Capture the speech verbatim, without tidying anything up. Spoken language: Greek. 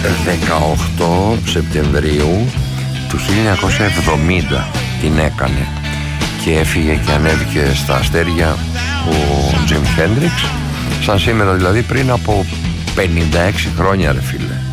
δεκαοκτώ Σεπτεμβρίου του χίλια εννιακόσια εβδομήντα την έκανε και έφυγε και ανέβηκε στα αστέρια ο Τζιμ Χέντριξ, σαν σήμερα δηλαδή πριν από πενήντα έξι χρόνια, ρε φίλε.